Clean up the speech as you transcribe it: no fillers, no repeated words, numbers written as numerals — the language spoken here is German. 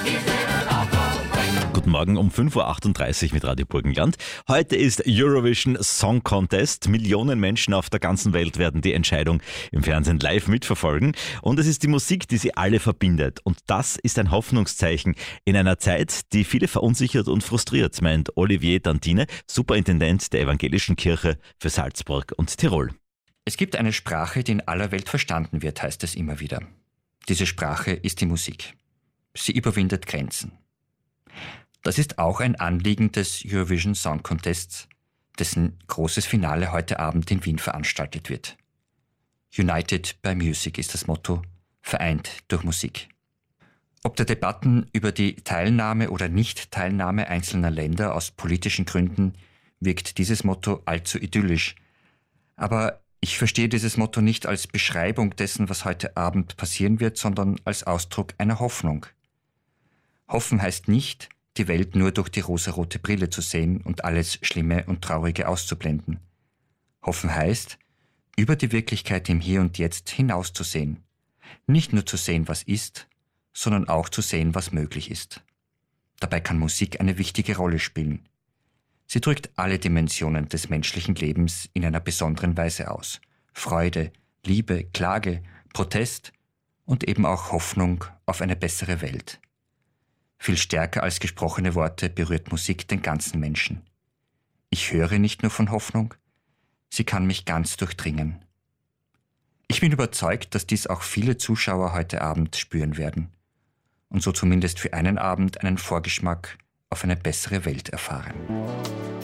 Guten Morgen um 5.38 Uhr mit Radio Burgenland. Heute ist Eurovision Song Contest. Millionen Menschen auf der ganzen Welt werden die Entscheidung im Fernsehen live mitverfolgen. Und es ist die Musik, die sie alle verbindet. Und das ist ein Hoffnungszeichen in einer Zeit, die viele verunsichert und frustriert, meint Olivier Dantine, Superintendent der Evangelischen Kirche für Salzburg und Tirol. Es gibt eine Sprache, die in aller Welt verstanden wird, heißt es immer wieder. Diese Sprache ist die Musik. Sie überwindet Grenzen. Das ist auch ein Anliegen des Eurovision Song Contests, dessen großes Finale heute Abend in Wien veranstaltet wird. United by Music ist das Motto, vereint durch Musik. Ob der Debatten über die Teilnahme oder Nicht-Teilnahme einzelner Länder aus politischen Gründen wirkt dieses Motto allzu idyllisch. Aber ich verstehe dieses Motto nicht als Beschreibung dessen, was heute Abend passieren wird, sondern als Ausdruck einer Hoffnung. Hoffen heißt nicht, die Welt nur durch die rosarote Brille zu sehen und alles Schlimme und Traurige auszublenden. Hoffen heißt, über die Wirklichkeit im Hier und Jetzt hinauszusehen. Nicht nur zu sehen, was ist, sondern auch zu sehen, was möglich ist. Dabei kann Musik eine wichtige Rolle spielen. Sie drückt alle Dimensionen des menschlichen Lebens in einer besonderen Weise aus. Freude, Liebe, Klage, Protest und eben auch Hoffnung auf eine bessere Welt. Viel stärker als gesprochene Worte berührt Musik den ganzen Menschen. Ich höre nicht nur von Hoffnung, sie kann mich ganz durchdringen. Ich bin überzeugt, dass dies auch viele Zuschauer heute Abend spüren werden und so zumindest für einen Abend einen Vorgeschmack auf eine bessere Welt erfahren.